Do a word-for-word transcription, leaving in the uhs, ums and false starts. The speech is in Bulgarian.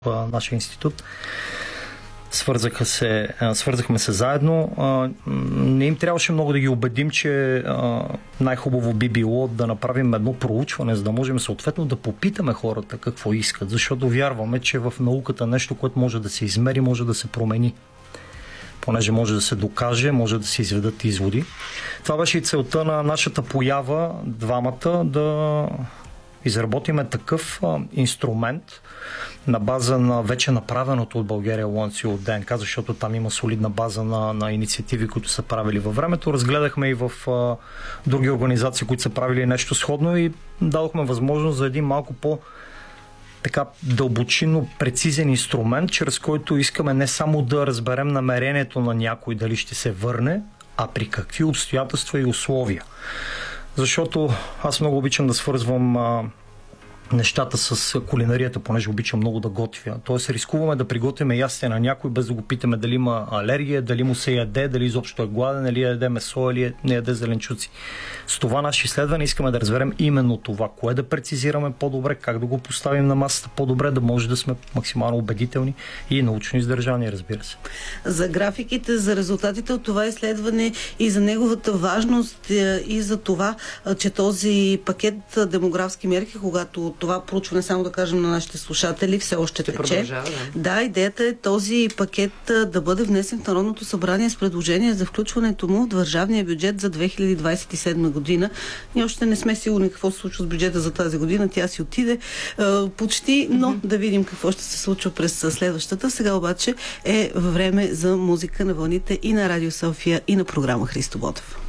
в нашия институт. Свързаха се, свързахме се заедно. Не им трябваше много да ги убедим, че най-хубаво би било да направим едно проучване, за да можем съответно да попитаме хората какво искат, защото вярваме, че в науката нещо, което може да се измери, може да се промени. Понеже може да се докаже, може да се изведат изводи. Това беше и целта на нашата поява, двамата, да изработиме такъв а, инструмент на база на вече направеното от България Ланци от ДНК, защото там има солидна база на, на инициативи, които са правили във времето. Разгледахме и в а, други организации, които са правили нещо сходно и дадохме възможност за един малко по- така дълбочинно прецизен инструмент, чрез който искаме не само да разберем намерението на някой дали ще се върне, а при какви обстоятелства и условия. Защото аз много обичам да свързвам а, нещата с кулинарията, понеже обичам много да готвя. Тоест рискуваме да приготвяме ястие на някой, без да го питаме дали има алергия, дали му се яде, дали изобщо е гладен, дали яде месо, или не яде зеленчуци. С това наше изследване искаме да разберем именно това, кое да прецизираме по-добре, как да го поставим на масата по-добре, да може да сме максимално убедителни и научно издържани, разбира се. За графиките, за резултатите от това изследване и за неговата важност и за това, че този пакет демографски мерки, когато това проучване, само да кажем на нашите слушатели, все още тече. Да. да, идеята е този пакет да бъде внесен в Народното събрание с предложение за включването му в държавния бюджет за две хиляди двадесет и седма година. Ние още не сме сигурни какво се случва с бюджета за тази година. Тя си отиде е, почти, но mm-hmm. да видим какво ще се случва през следващата. Сега обаче е време за музика на вълните и на Радио София, и на програма Христо Ботев.